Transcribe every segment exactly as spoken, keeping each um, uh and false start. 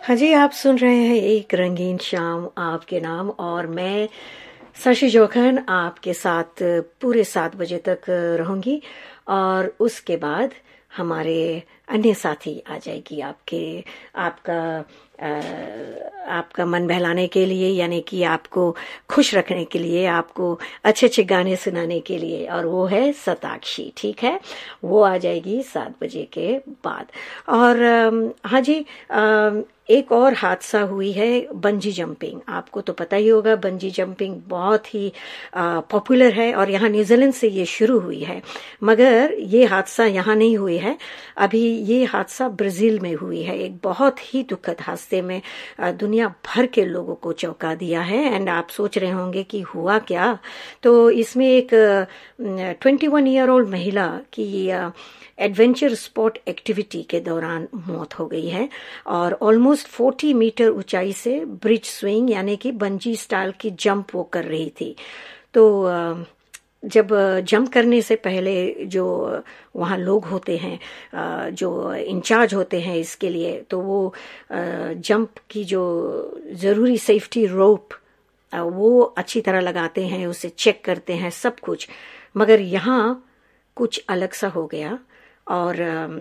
हाँ जी, आप सुन रहे हैं एक रंगीन शाम आपके नाम और मैं शशि जोखन आपके साथ पूरे सात बजे तक रहूंगी और उसके बाद हमारे अन्य साथी आ जाएगी आपके आपका आ, आपका मन बहलाने के लिए, यानी कि आपको खुश रखने के लिए, आपको अच्छे अच्छे गाने सुनाने के लिए, और वो है सताक्षी। ठीक है, वो आ जाएगी सात बजे के बाद। और हाँ जी, आ, एक और हादसा हुई है, बंजी जंपिंग। आपको तो पता ही होगा, बंजी जंपिंग बहुत ही पॉपुलर है और यहाँ न्यूजीलैंड से ये शुरू हुई है, मगर ये हादसा यहाँ नहीं हुई है। अभी ये हादसा ब्राजील में हुई है। एक बहुत ही दुखद हादसे में आ, दुनिया भर के लोगों को चौंका दिया है। एंड आप सोच रहे होंगे कि हुआ क्या। तो इसमें एक ट्वेंटी वन ईयर ओल्ड महिला की आ, एडवेंचर स्पोर्ट एक्टिविटी के दौरान मौत हो गई है और ऑलमोस्ट चालीस मीटर ऊंचाई से ब्रिज स्विंग यानी कि बंजी स्टाइल की जंप वो कर रही थी। तो जब जंप करने से पहले जो वहाँ लोग होते हैं जो इंचार्ज होते हैं इसके लिए, तो वो जंप की जो ज़रूरी सेफ्टी रोप वो अच्छी तरह लगाते हैं, उसे चेक करते हैं सब कुछ। मगर यहाँ कुछ अलग सा हो गया और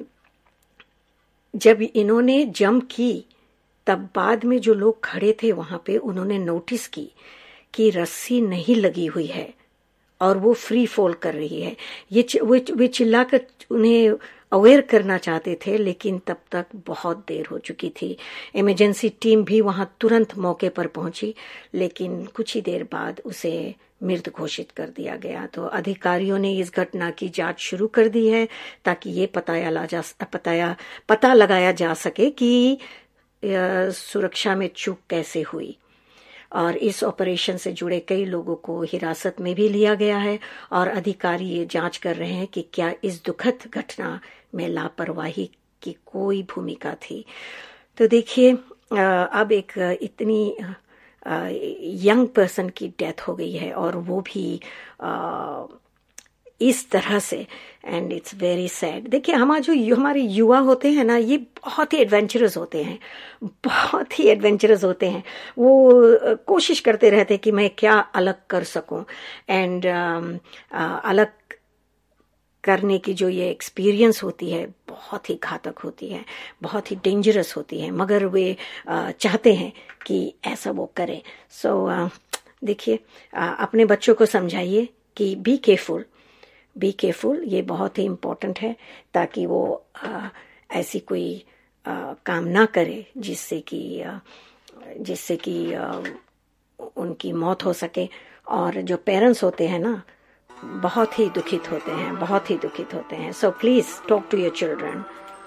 जब इन्होंने जंप की तब बाद में जो लोग खड़े थे वहां पे, उन्होंने नोटिस की कि रस्सी नहीं लगी हुई है और वो फ्री फॉल कर रही है। ये वे चिल्लाकर उन्हें अवेयर करना चाहते थे, लेकिन तब तक बहुत देर हो चुकी थी। इमरजेंसी टीम भी वहां तुरंत मौके पर पहुंची, लेकिन कुछ ही देर बाद उसे मृत घोषित कर दिया गया। तो अधिकारियों ने इस घटना की जांच शुरू कर दी है ताकि ये पता जा पताया पता लगाया जा सके कि सुरक्षा में चूक कैसे हुई। और इस ऑपरेशन से जुड़े कई लोगों को हिरासत में भी लिया गया है और अधिकारी ये जांच कर रहे हैं कि क्या इस दुखद घटना में लापरवाही की कोई भूमिका थी। तो देखिए, अब एक इतनी यंग पर्सन की डेथ हो गई है और वो भी आ, इस तरह से, एंड इट्स वेरी सैड। देखिए, हमारे जो हमारे युवा होते हैं ना, ये बहुत ही एडवेंचरस होते हैं, बहुत ही एडवेंचरस होते हैं। वो कोशिश करते रहते हैं कि मैं क्या अलग कर सकूं, एंड अलग करने की जो ये एक्सपीरियंस होती है बहुत ही घातक होती है, बहुत ही डेंजरस होती है, मगर वे चाहते हैं कि ऐसा वो करें। सो so, देखिए, अपने बच्चों को समझाइए कि बी केयरफुल, बी केयरफुल, ये बहुत ही इम्पोर्टेंट है ताकि वो आ, ऐसी कोई आ, काम ना करे जिससे कि जिससे कि उनकी मौत हो सके। और जो पेरेंट्स होते हैं ना, बहुत ही दुखित होते हैं, बहुत ही दुखित होते हैं। So please talk to your children.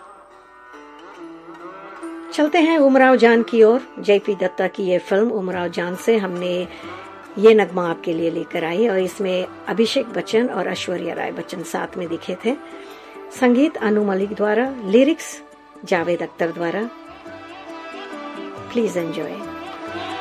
चलते हैं उमराव जान की ओर। जेपी दत्ता की ये फिल्म उमराव जान से हमने ये नगमा आपके लिए लेकर आई और इसमें अभिषेक बच्चन और ऐश्वर्या राय बच्चन साथ में दिखे थे। संगीत अनु मलिक द्वारा, लिरिक्स जावेद अख्तर द्वारा। Please enjoy.